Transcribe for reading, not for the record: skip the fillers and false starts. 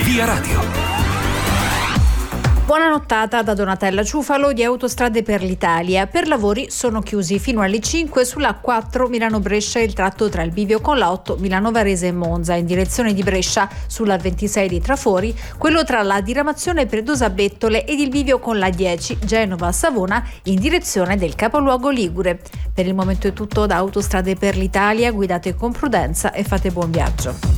Via Radio. Buona nottata da Donatella Ciufalo di Autostrade per l'Italia. Per lavori sono chiusi fino alle 5 sulla A4 Milano-Brescia il tratto tra il bivio con la 8 Milano-Varese e Monza in direzione di Brescia, sulla 26 di Trafori, quello tra la diramazione Predosa-Bettole ed il bivio con la 10 Genova-Savona in direzione del capoluogo ligure. Per il momento è tutto da Autostrade per l'Italia, guidate con prudenza e fate buon viaggio.